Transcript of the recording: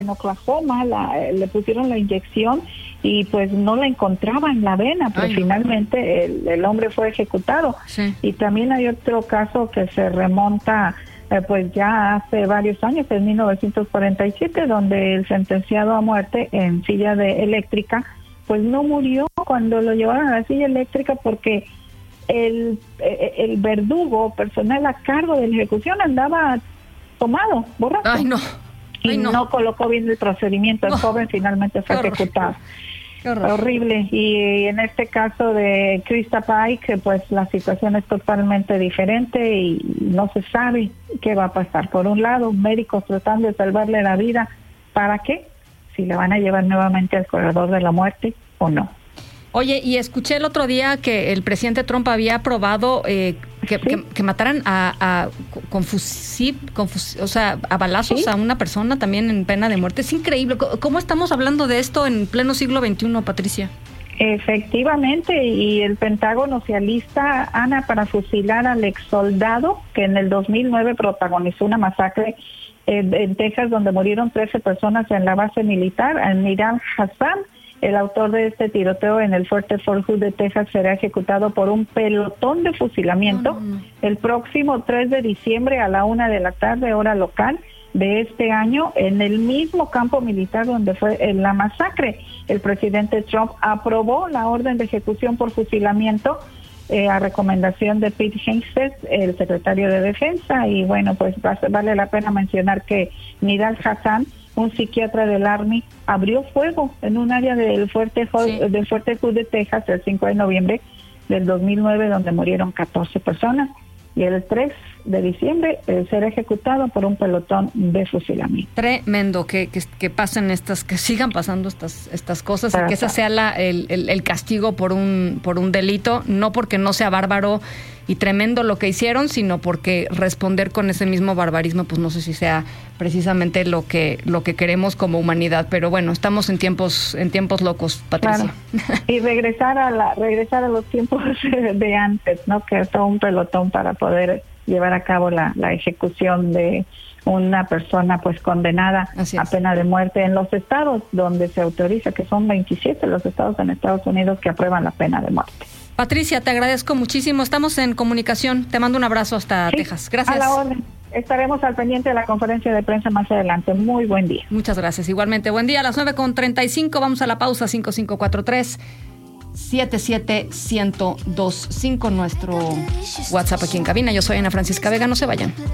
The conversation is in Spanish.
en Oklahoma, le pusieron la inyección y pues no la encontraba en la vena, pero finalmente el hombre fue ejecutado. Sí. Y también hay otro caso que se remonta pues ya hace varios años, en 1947, donde el sentenciado a muerte en silla eléctrica, pues no murió cuando lo llevaron a la silla eléctrica porque el verdugo personal a cargo de la ejecución andaba tomado, borracho. Ay, no. Y no colocó bien el procedimiento. El joven finalmente fue ejecutado. Horrible. Y en este caso de Krista Pike, pues la situación es totalmente diferente y no se sabe qué va a pasar. Por un lado, médicos tratando de salvarle la vida. ¿Para qué? Si le van a llevar nuevamente al corredor de la muerte o no. Oye, y escuché el otro día que el presidente Trump había aprobado que mataran a balazos a una persona también en pena de muerte. Es increíble. ¿Cómo estamos hablando de esto en pleno siglo XXI, Patricia? Efectivamente, y el Pentágono se alista, Ana, para fusilar al exsoldado que en el 2009 protagonizó una masacre en Texas donde murieron 13 personas en la base militar. Nidal Hasan, el autor de este tiroteo en el fuerte Fort Hood de Texas, será ejecutado por un pelotón de fusilamiento el próximo 3 de diciembre a la 1:00 p.m, hora local de este año, en el mismo campo militar donde fue la masacre. El presidente Trump aprobó la orden de ejecución por fusilamiento a recomendación de Pete Hegseth, el secretario de Defensa, y bueno, pues vale la pena mencionar que Nidal Hasan, un psiquiatra del Army, abrió fuego en un área del fuerte Hood de Texas el 5 de noviembre del 2009, donde murieron 14 personas, y el 3 de diciembre será ejecutado por un pelotón de fusilamiento. Tremendo que pasen que sigan pasando estas cosas, y que ese sea el castigo por un delito, no porque no sea bárbaro y tremendo lo que hicieron, sino porque responder con ese mismo barbarismo, pues no sé si sea precisamente lo que queremos como humanidad. Pero bueno, estamos en tiempos locos, Patricia. Claro. Y regresar a los tiempos de antes, ¿no? Que es todo un pelotón para poder llevar a cabo la ejecución de una persona pues condenada a pena de muerte en los estados donde se autoriza, que son 27 los estados en Estados Unidos que aprueban la pena de muerte. Patricia, te agradezco muchísimo. Estamos en comunicación. Te mando un abrazo hasta Texas. Gracias. A la orden. Estaremos al pendiente de la conferencia de prensa más adelante. Muy buen día. Muchas gracias. Igualmente, buen día. A las 9:35 vamos a la pausa. 5543-77125, nuestro WhatsApp aquí en cabina. Yo soy Ana Francisca Vega. No se vayan.